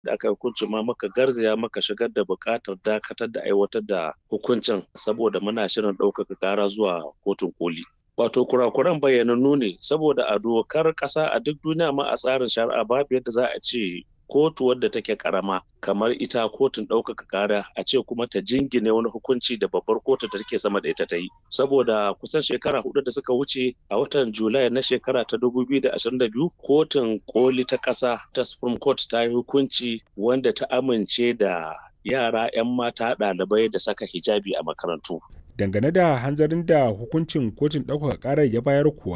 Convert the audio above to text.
da aka hukuncin ma muka garzaya muka shigar da buƙatar dakatar da aiwatar da hukuncin saboda muna shirin ɗaukaka ƙara zuwa kotun koli. Wato kurakuran bayyanannu ne saboda a dokar ƙasa a duk duniya ma a tsarin shari'a babu yadda za a ce kotu wadda take karama kamar ita kotun ɗaukaka ƙara a ce kuma ta jingine wani hukunci da babbar kotu da take sama da ita ta yi. Saboda kusan shekara 4 da suka wuce a watan Julai na shekara ta 2022 kotun koli ta ƙasa ta Supreme Court ta yi hukunci wanda ta amince da yara 'yan mata ɗalibai da saka hijabi a makarantu. Dangane da hanzarin da hukuncin kotun ɗaukaka ƙarar ya bayar kuwa